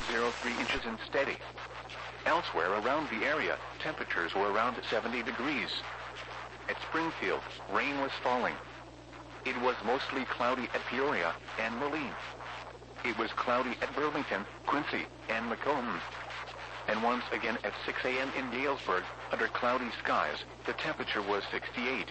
2.03 inches and steady. Elsewhere around the area, temperatures were around 70 degrees. At Springfield, rain was falling. It was mostly cloudy at Peoria and Moline. It was cloudy at Burlington, Quincy, and Macomb. And once again at 6 a.m. in Galesburg, under cloudy skies, the temperature was 68.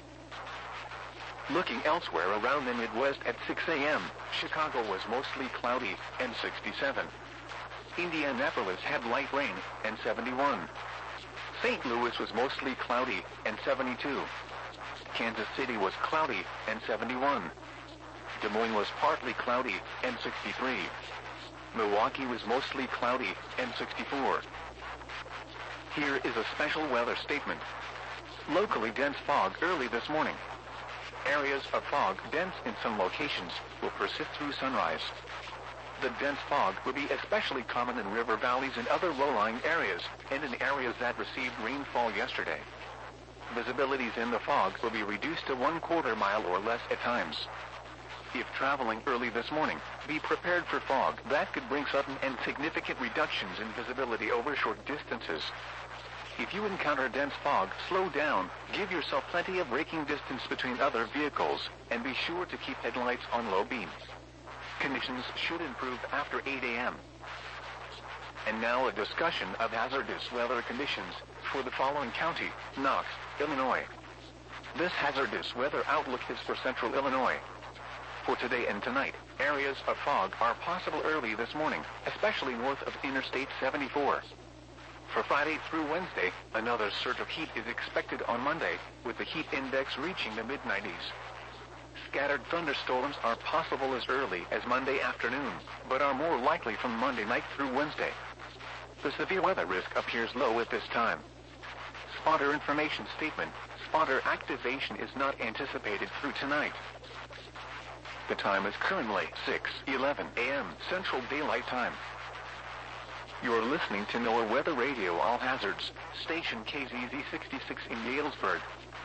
Looking elsewhere around the Midwest at 6 a.m., Chicago was mostly cloudy and 67. Indianapolis had light rain and 71. St. Louis was mostly cloudy and 72. Kansas City was cloudy and 71. Des Moines was partly cloudy and 63. Milwaukee was mostly cloudy and 64. Here is a special weather statement. Locally dense fog early this morning. Areas of fog dense in some locations will persist through sunrise. The dense fog will be especially common in river valleys and other low-lying areas, and in areas that received rainfall yesterday. Visibilities in the fog will be reduced to 1/4 mile or less at times. If traveling early this morning, be prepared for fog that could bring sudden and significant reductions in visibility over short distances. If you encounter dense fog, slow down, give yourself plenty of braking distance between other vehicles, and be sure to keep headlights on low beam. Conditions should improve after 8 a.m. And now a discussion of hazardous weather conditions for the following county: Knox, Illinois. This hazardous weather outlook is for central Illinois. For today and tonight, areas of fog are possible early this morning, especially north of Interstate 74. For Friday through Wednesday, another surge of heat is expected on Monday, with the heat index reaching the mid-90s. Scattered thunderstorms are possible as early as Monday afternoon, but are more likely from Monday night through Wednesday. The severe weather risk appears low at this time. Spotter information statement. Spotter activation is not anticipated through tonight. The time is currently 6:11 a.m. Central Daylight Time. You're listening to NOAA Weather Radio All Hazards, station KZZ 66 in Galesburg.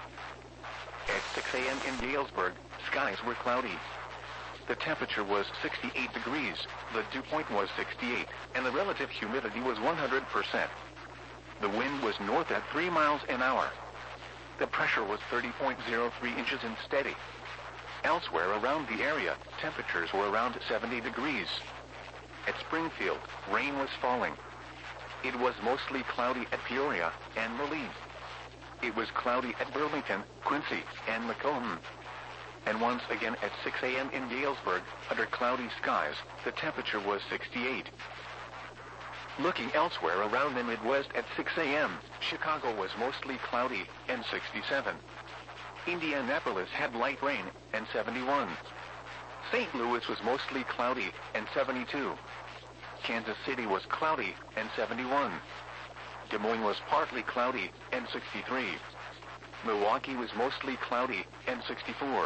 At 6 a.m. in Galesburg, skies were cloudy. The temperature was 68 degrees, the dew point was 68, and the relative humidity was 100%. The wind was north at 3 miles an hour. The pressure was 30.03 inches and steady. Elsewhere around the area, temperatures were around 70 degrees. At Springfield, rain was falling. It was mostly cloudy at Peoria and Moline. It was cloudy at Burlington, Quincy, and Macomb. And once again at 6 a.m. in Galesburg, under cloudy skies, the temperature was 68. Looking elsewhere around the Midwest at 6 a.m., Chicago was mostly cloudy and 67. Indianapolis had light rain and 71. St. Louis was mostly cloudy and 72. Kansas City was cloudy and 71. Des Moines was partly cloudy and 63. Milwaukee was mostly cloudy and 64.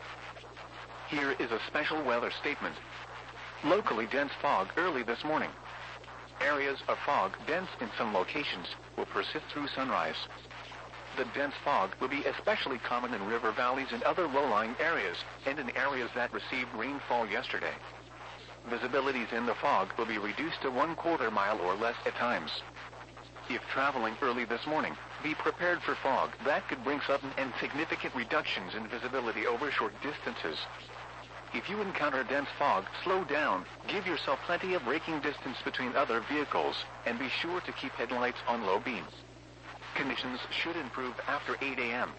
Here is a special weather statement. Locally dense fog early this morning. Areas of fog dense in some locations will persist through sunrise. The dense fog will be especially common in river valleys and other low-lying areas, and in areas that received rainfall yesterday. Visibilities in the fog will be reduced to 1/4 mile or less at times. If traveling early this morning, be prepared for fog that could bring sudden and significant reductions in visibility over short distances. If you encounter dense fog, slow down, give yourself plenty of braking distance between other vehicles, and be sure to keep headlights on low beam. Conditions should improve after 8 a.m.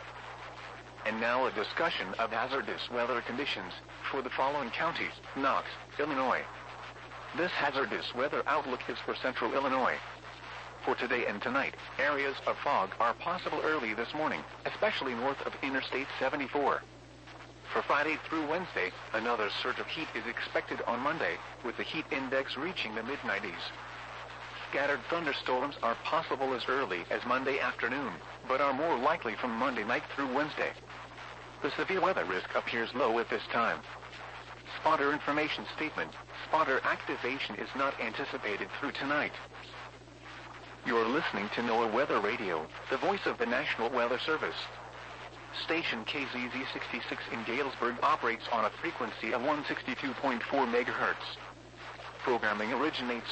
And now a discussion of hazardous weather conditions for the following counties: Knox, Illinois. This hazardous weather outlook is for central Illinois. For today and tonight, areas of fog are possible early this morning, especially north of Interstate 74. For Friday through Wednesday, another surge of heat is expected on Monday, with the heat index reaching the mid-90s. Scattered thunderstorms are possible as early as Monday afternoon, but are more likely from Monday night through Wednesday. The severe weather risk appears low at this time. Spotter information statement. Spotter activation is not anticipated through tonight. You're listening to NOAA Weather Radio, the voice of the National Weather Service. Station KZZ 66 in Galesburg operates on a frequency of 162.4 megahertz. Programming originates